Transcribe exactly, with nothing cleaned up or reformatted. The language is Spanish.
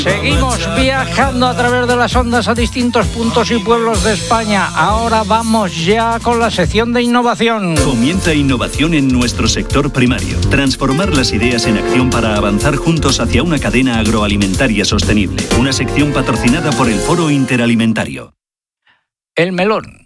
Seguimos viajando a través de las ondas a distintos puntos y pueblos de España. Ahora vamos ya con la sección de innovación. Comienza innovación en nuestro sector primario. Transformar las ideas en acción para avanzar juntos hacia una cadena agroalimentaria sostenible. Una sección patrocinada por el Foro Interalimentario. El melón.